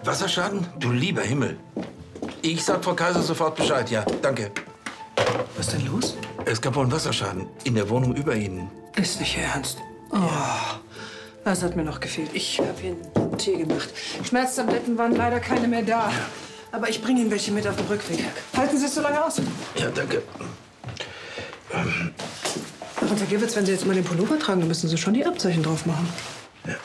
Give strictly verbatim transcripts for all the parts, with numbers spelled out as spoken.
Wasserschaden? Du lieber Himmel. Ich sag Frau Kaiser sofort Bescheid, ja. Danke. Was ist denn los? Es gab wohl einen Wasserschaden in der Wohnung über Ihnen. Ist nicht Ihr Ernst. Oh, das hat mir noch gefehlt. Ich habe hier einen Tee gemacht. Schmerztabletten waren leider keine mehr da. Ja. Aber ich bringe Ihnen welche mit auf dem Rückweg. Halten Sie es so lange aus. Ja, danke. Ähm. Und Herr Gewitz, wenn Sie jetzt mal den Pullover tragen, dann müssen Sie schon die Abzeichen drauf machen. Ja.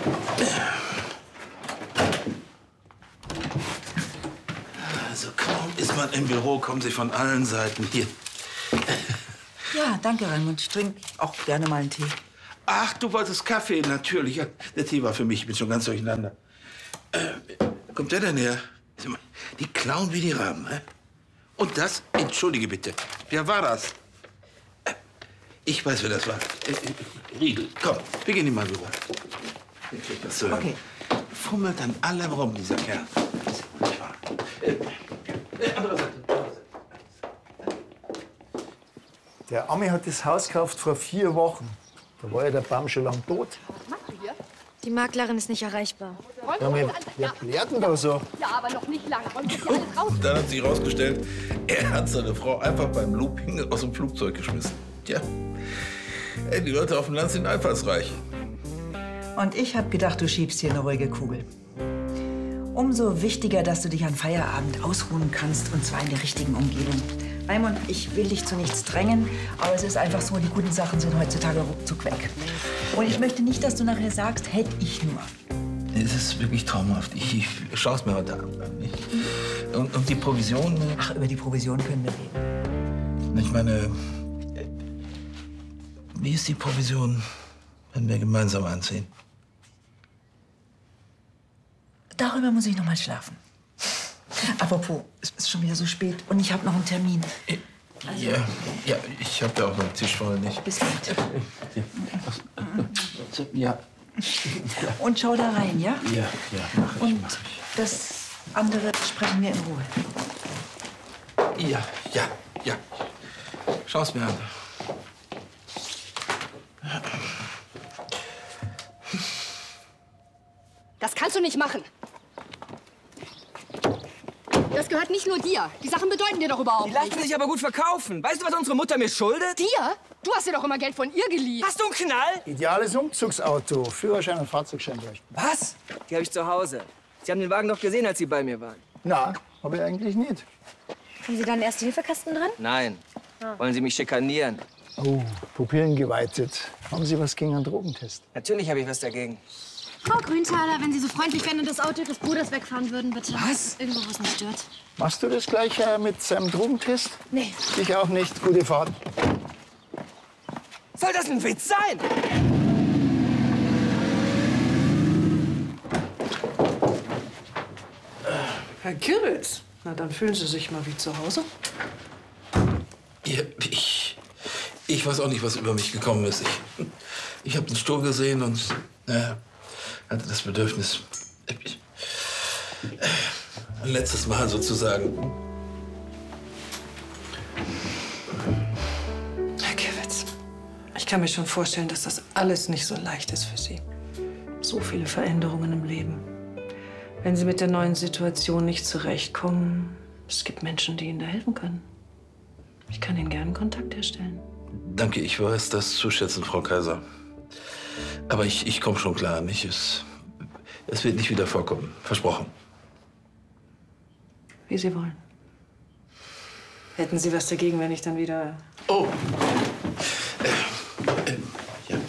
Also kaum ist man im Büro, kommen Sie von allen Seiten hier. Ja, danke, Raimund. Ich trinke auch gerne mal einen Tee. Ach, du wolltest Kaffee, natürlich. Der Tee war für mich, ich bin schon ganz durcheinander. Äh, kommt der denn her? Die klauen wie die Raben, hä? Und das, entschuldige bitte, wer war das? Äh, ich weiß, wer das war. Äh, Riegel, komm, wir gehen in mein Büro. Das, äh, Okay. Fummelt an allem rum, dieser Kerl. Nicht wahr? Äh, äh, andere Seite. Der Ami hat das Haus gekauft vor vier Wochen. Da war ja der Baum schon lang tot. Die Maklerin ist nicht erreichbar. Ja, wir, wer blärt denn da so? Ja, aber noch nicht lange. Wollen wir alles raus? Und dann hat sich herausgestellt, er hat seine Frau einfach beim Looping aus dem Flugzeug geschmissen. Tja, ey, die Leute auf dem Land sind einfallsreich. Und ich habe gedacht, du schiebst hier eine ruhige Kugel. Umso wichtiger, dass du dich an Feierabend ausruhen kannst, und zwar in der richtigen Umgebung. Raimund, ich will dich zu nichts drängen, aber es ist einfach so, die guten Sachen sind heutzutage ruckzuck weg. Und ich möchte nicht, dass du nachher sagst, hätte ich nur. Es ist wirklich traumhaft. Ich, ich schaue es mir heute Abend an. Ich, und, und die Provision? Ach, über die Provision können wir reden. Ich meine, wie ist die Provision, wenn wir gemeinsam anziehen? Darüber muss ich noch mal schlafen. Apropos, es ist schon wieder so spät und ich habe noch einen Termin. Also, ja, ja, ich habe ja auch noch einen Tisch voll nicht. Bis bald. Ja. Und schau da rein, ja? Ja, ja, mach ich, Und mach ich. das andere sprechen wir in Ruhe. Ja, ja, ja. Schau's mir an. Das kannst du nicht machen. Das gehört nicht nur dir. Die Sachen bedeuten dir doch überhaupt Die lassen nichts. sich aber gut verkaufen. Weißt du, was unsere Mutter mir schuldet? Dir? Du hast dir doch immer Geld von ihr geliehen. Hast du einen Knall? Ideales Umzugsauto. Führerschein und Fahrzeugschein bräuchten. Was? Die habe ich zu Hause. Sie haben den Wagen doch gesehen, als Sie bei mir waren. Na, habe ich eigentlich nicht. Haben Sie da einen Erste-Hilfe-Kasten drin? Nein. Wollen Sie mich schikanieren? Oh, Pupillen geweitet. Haben Sie was gegen einen Drogentest? Natürlich habe ich was dagegen. Frau Grünthaler, wenn Sie so freundlich wären und das Auto Ihres Bruders wegfahren würden, bitte. Was? Irgendwo, wo es nicht stört. Machst du das gleich äh, mit seinem Drogentest? Nee. Ich auch nicht. Gute Fahrt. Soll das ein Witz sein? Herr Kiritz, na dann fühlen Sie sich mal wie zu Hause. Ja, ich, ich weiß auch nicht, was über mich gekommen ist. Ich, ich habe den Stuhl gesehen und äh, hatte das Bedürfnis, ich, ein letztes Mal sozusagen. Herr Kiritz, ich kann mir schon vorstellen, dass das alles nicht so leicht ist für Sie. So viele Veränderungen im Leben. Wenn Sie mit der neuen Situation nicht zurechtkommen, es gibt Menschen, die Ihnen da helfen können. Ich kann Ihnen gerne Kontakt herstellen. Danke, ich weiß das zu schätzen, Frau Kaiser. Aber ich, ich komme schon klar, nicht? Es, es wird nicht wieder vorkommen. Versprochen. Wie Sie wollen. Hätten Sie was dagegen, wenn ich dann wieder... Oh! Äh, äh, ja.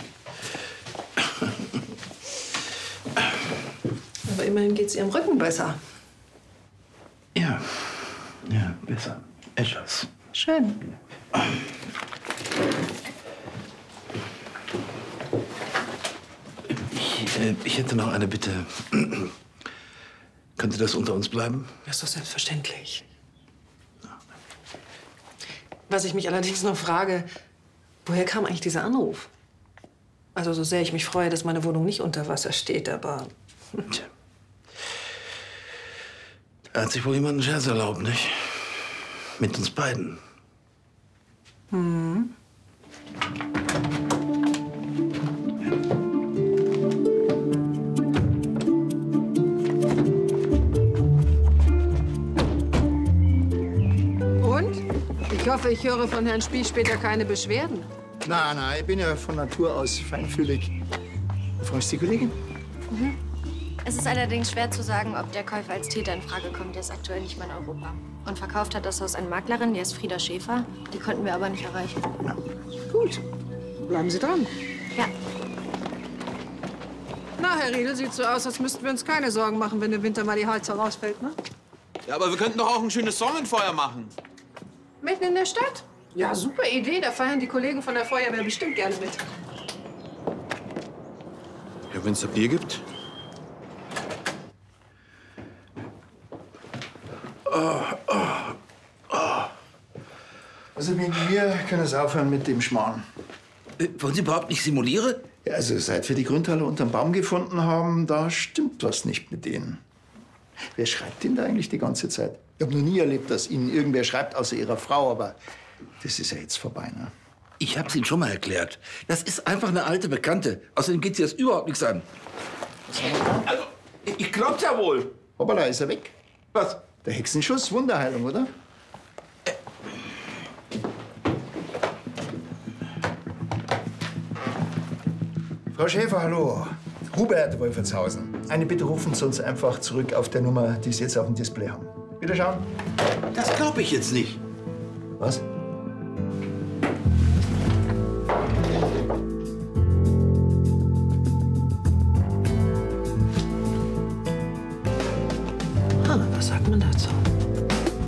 Aber immerhin geht's Ihrem Rücken besser. Ja, ja, besser. Etwas. Schön. Ich, äh, ich hätte noch eine Bitte. Könnte das unter uns bleiben? Das ist doch selbstverständlich. Was ich mich allerdings noch frage, woher kam eigentlich dieser Anruf? Also so sehr ich mich freue, dass meine Wohnung nicht unter Wasser steht, aber... Tja. Da hat sich wohl jemand einen Scherz erlaubt, nicht? Mit uns beiden. Hm. Ich hoffe, ich höre von Herrn Spieß später keine Beschwerden. Nein, nein, ich bin ja von Natur aus feinfühlig. Fragst du die Kollegin? Mhm. Es ist allerdings schwer zu sagen, ob der Käufer als Täter in Frage kommt. Der ist aktuell nicht mehr in Europa. Und verkauft hat das Haus eine Maklerin, die heißt Frieda Schäfer. Die konnten wir aber nicht erreichen. Ja. Gut, bleiben Sie dran. Ja. Na, Herr Riedel, sieht so aus, als müssten wir uns keine Sorgen machen, wenn im Winter mal die Heizung ausfällt, ne? Ja, aber wir könnten doch auch ein schönes Sonnenfeuer machen. Mitten in der Stadt? Ja, super Idee. Da feiern die Kollegen von der Feuerwehr bestimmt gerne mit. Ja, wenn es da Bier gibt. Oh, oh, oh. Also wegen mir können Sie aufhören mit dem Schmarrn. Äh, wollen Sie überhaupt nicht simulieren? Ja, also seit wir die Grüntaler unterm Baum gefunden haben, da stimmt was nicht mit denen. Wer schreibt Ihnen da eigentlich die ganze Zeit? Ich habe noch nie erlebt, dass Ihnen irgendwer schreibt, außer Ihrer Frau, aber das ist ja jetzt vorbei, ne? Ich hab's Ihnen schon mal erklärt. Das ist einfach eine alte Bekannte. Außerdem geht Sie das überhaupt nichts an. Was haben wir da? Also, ich glaub's ja wohl. Hoppala, ist er weg? Was? Der Hexenschuss, Wunderheilung, oder? Äh. Frau Schäfer, hallo. Hubert Wolfertshausen. Eine Bitte, rufen Sie uns einfach zurück auf der Nummer, die Sie jetzt auf dem Display haben. Wiederschauen. Das glaube ich jetzt nicht. Was?